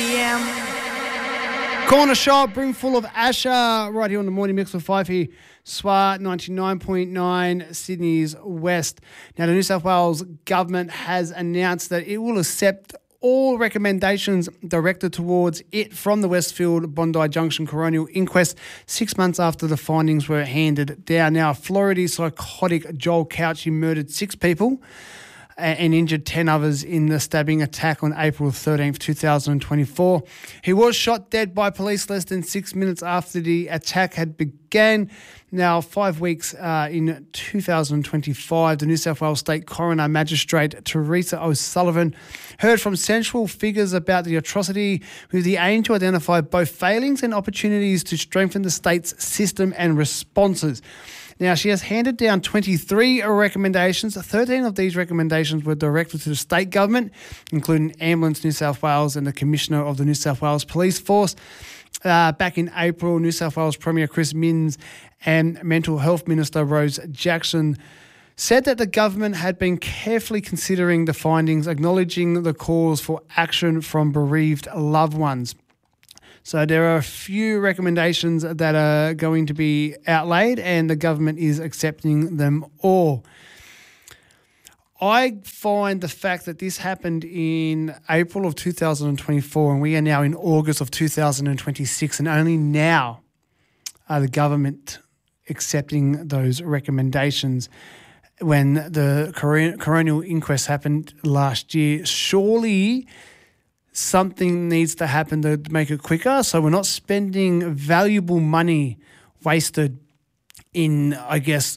a.m. Corner shop, brimful of Asher, right here on the morning mix with 5 here. SWA 99.9 Sydney's West. Now, the New South Wales government has announced that it will accept all recommendations directed towards it from the Westfield Bondi Junction coronial inquest 6 months after the findings were handed down. Now, Florida psychotic Joel Couchy murdered 6 people and injured 10 others in the stabbing attack on April 13th, 2024. He was shot dead by police less than 6 minutes after the attack had begun. Now, 5 weeks in 2025, the New South Wales State Coroner Magistrate Teresa O'Sullivan heard from central figures about the atrocity with the aim to identify both failings and opportunities to strengthen the state's system and responses. Now, she has handed down 23 recommendations. 13 of these recommendations were directed to the state government, including Ambulance New South Wales and the Commissioner of the New South Wales Police Force. Back in April, New South Wales Premier Chris Minns and Mental Health Minister Rose Jackson said that the government had been carefully considering the findings, acknowledging the calls for action from bereaved loved ones. So there are a few recommendations that are going to be outlaid and the government is accepting them all. I find the fact that this happened in April of 2024 and we are now in August of 2026 and only now are the government accepting those recommendations when the coronial inquest happened last year. Surely something needs to happen to make it quicker, so we're not spending valuable money wasted in, I guess,